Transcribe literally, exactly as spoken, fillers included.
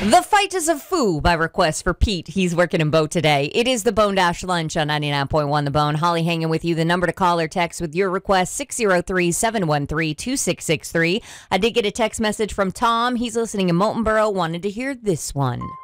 The Fight is a Foo by request for Pete. He's working in Bow today. It is the Bone Dash Lunch on ninety-nine point one The Bone. Holly hanging with you. The number to call or text with your request, six oh three, seven one three, two six six three. I did get a text message from Tom. He's listening in Moulton Borough. Wanted to hear this one.